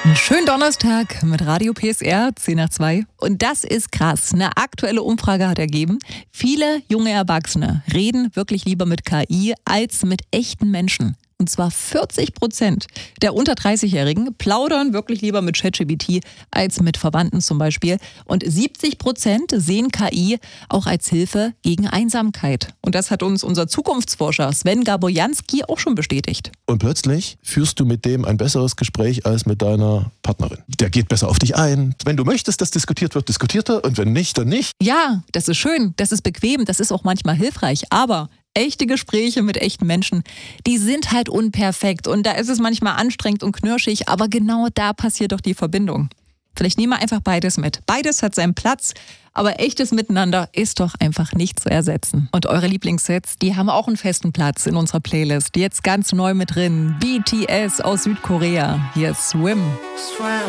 Einen schönen Donnerstag mit Radio PSR, 10 nach 2. Und das ist krass. Eine aktuelle Umfrage hat ergeben, viele junge Erwachsene reden wirklich lieber mit KI als mit echten Menschen. Und zwar 40% der unter 30-Jährigen plaudern wirklich lieber mit ChatGPT als mit Verwandten zum Beispiel. Und 70% sehen KI auch als Hilfe gegen Einsamkeit. Und das hat uns unser Zukunftsforscher Sven Gaborjanski auch schon bestätigt. Und plötzlich führst du mit dem ein besseres Gespräch als mit deiner Partnerin. Der geht besser auf dich ein. Wenn du möchtest, dass diskutiert wird, diskutiert er. Und wenn nicht, dann nicht. Ja, das ist schön, das ist bequem, das ist auch manchmal hilfreich. Aber echte Gespräche mit echten Menschen, die sind halt unperfekt. Und da ist es manchmal anstrengend und knirschig. Aber genau da passiert doch die Verbindung. Vielleicht nehmen wir einfach beides mit. Beides hat seinen Platz, aber echtes Miteinander ist doch einfach nicht zu ersetzen. Und eure Lieblingssets, die haben auch einen festen Platz in unserer Playlist. Jetzt ganz neu mit drin. BTS aus Südkorea. Hier ist Swim.